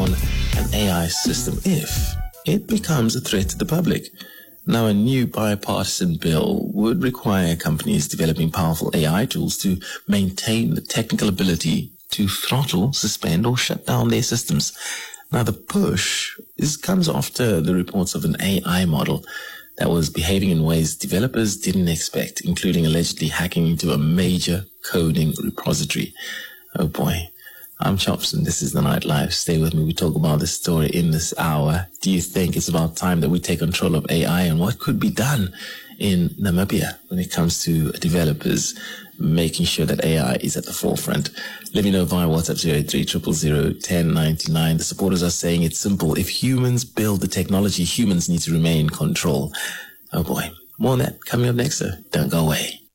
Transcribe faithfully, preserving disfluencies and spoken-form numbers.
own an A I system if it becomes a threat to the public. Now, a new bipartisan bill would require companies developing powerful A I tools to maintain the technical ability to throttle, suspend, or shut down their systems. Now, the push is comes after the reports of an A I model that was behaving in ways developers didn't expect, including allegedly hacking into a major coding repository. Oh boy. I'm Chops, and this is The Nightlife. Stay with me. We talk about this story in this hour. Do you think it's about time that we take control of A I, and what could be done in Namibia when it comes to developers making sure that A I is at the forefront? Let me know via WhatsApp zero eight three zero zero zero one zero nine nine. The supporters are saying it's simple. If humans build the technology, humans need to remain in control. Oh boy. More on that coming up next, so don't go away.